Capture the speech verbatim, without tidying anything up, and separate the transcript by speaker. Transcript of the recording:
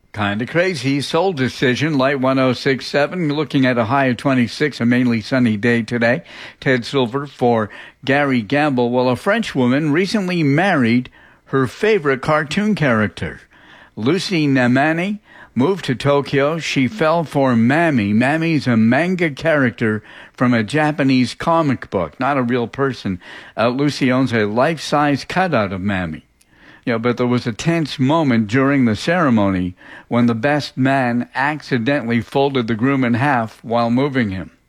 Speaker 1: Kind of crazy. Soul Decision, Light one oh six point seven, looking at a high of twenty-six, a mainly sunny day today. Ted Silver for Gary Gamble. Well, a French woman recently married her favorite cartoon character. Lucy Namani moved to Tokyo. She fell for Mami. Mami's a manga character from a Japanese comic book, not a real person. Uh, Lucy owns a life-size cutout of Mami. Yeah, but there was a tense moment during the ceremony when the best man accidentally folded the groom in half while moving him.